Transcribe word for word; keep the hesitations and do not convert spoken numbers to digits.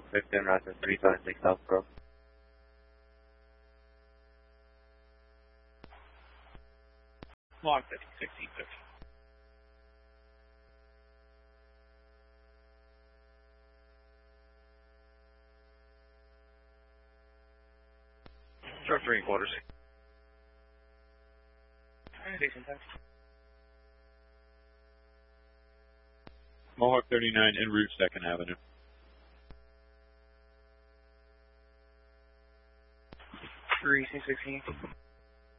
Victim, Roger three five six South Grove. Log fifty, sixteen, fifty. Truck three and quarters. Station ten. Mohawk thirty-nine en route second Avenue. Three, six, sixteen.